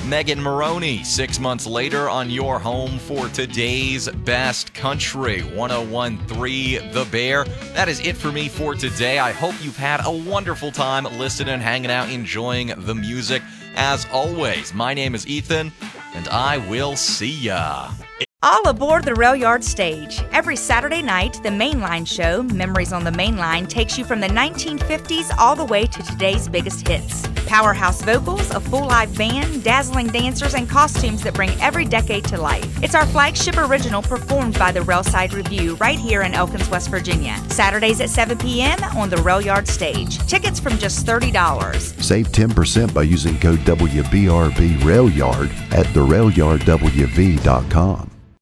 Megan Maroney 6 months later on your home for today's best country, 101.3 The Bear. That is it for me for today. I hope you've had a wonderful time listening, hanging out, enjoying the music. As always, my name is Ethan, and I will see ya. All aboard the Rail Yard stage. Every Saturday night, the Mainline show, Memories on the Mainline, takes you from the 1950s all the way to today's biggest hits. Powerhouse vocals, a full live band, dazzling dancers, and costumes that bring every decade to life. It's our flagship original performed by the Railside Review right here in Elkins, West Virginia. Saturdays at 7 p.m. on the Rail Yard stage. Tickets from just $30. Save 10% by using code WBRB Rail Yard at therailyardwv.com.